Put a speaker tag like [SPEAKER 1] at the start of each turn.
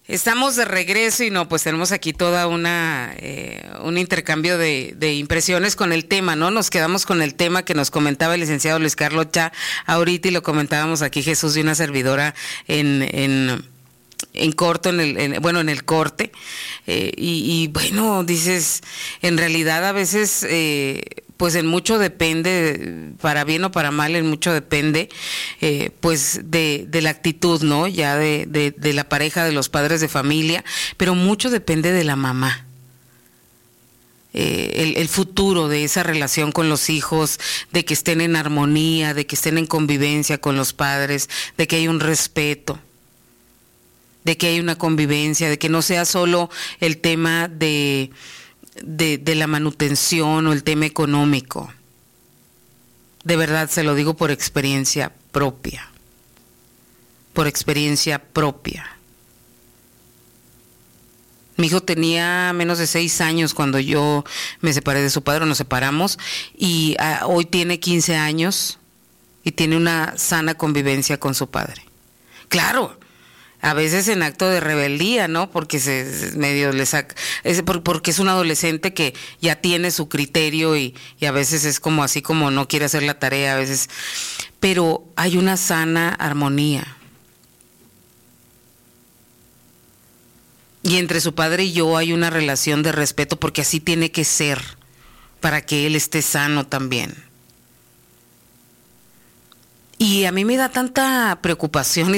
[SPEAKER 1] Estamos de regreso y no, pues tenemos aquí toda un intercambio de impresiones con el tema, ¿no? Nos quedamos con el tema que nos comentaba el licenciado Luis Carlos ya ahorita y lo comentábamos aquí Jesús y una servidora en corto, en el corte, y bueno, dices, en realidad a veces, pues en mucho depende, para bien o para mal, en mucho depende, pues de la actitud, ¿no? Ya de la pareja, de los padres de familia, pero mucho depende de la mamá. El futuro de esa relación con los hijos, de que estén en armonía, de que estén en convivencia con los padres, de que hay un respeto, de que hay una convivencia, de que no sea solo el tema de la manutención o el tema económico. De verdad, se lo digo por experiencia propia. Por experiencia propia. Mi hijo tenía menos de 6 años cuando yo me separé de su padre, nos separamos, y hoy tiene 15 años y tiene una sana convivencia con su padre. Claro, a veces en acto de rebeldía, ¿no? Porque medio le saca, porque es un adolescente que ya tiene su criterio y a veces es como así como no quiere hacer la tarea, a veces, pero hay una sana armonía. Y entre su padre y yo hay una relación de respeto porque así tiene que ser para que él esté sano también. Y a mí me da tanta preocupación